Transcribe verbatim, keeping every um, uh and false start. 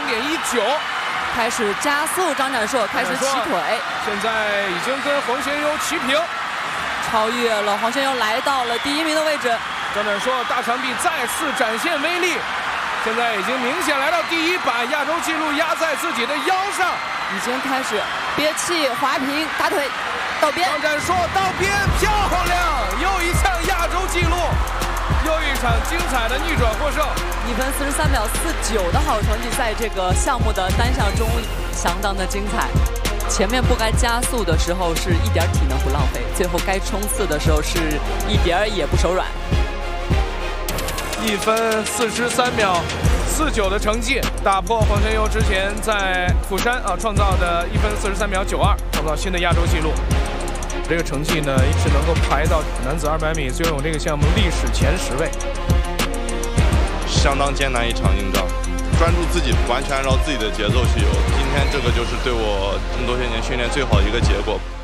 点一九。 开始加速，张展硕开始起腿， 现在已经跟黄玄悠齐平， 超越了黄玄悠，来到了第一名的位置。 张展硕大长臂再次展现威力，现在已经明显来到第一，把亚洲纪录压在自己的腰上， 已经开始憋气滑平打腿到边。 张展硕到边，漂亮，又一项亚洲纪录。又一场精彩的逆转获胜， 一分四十三秒四九的好成绩，在这个项目的单项中相当的精彩。前面不该加速的时候是一点体能不浪费，最后该冲刺的时候是一点也不手软。 一分四十三秒四九的成绩，打破黄玄悠之前在釜山啊创造的一分四十三秒九二，创造新的亚洲纪录。这个成绩呢是能够排到男子二百米自由泳这个项目历史前十位， 相当艰难一场硬仗，专注自己，完全按照自己的节奏去游。今天这个就是对我这么多些年训练最好的一个结果。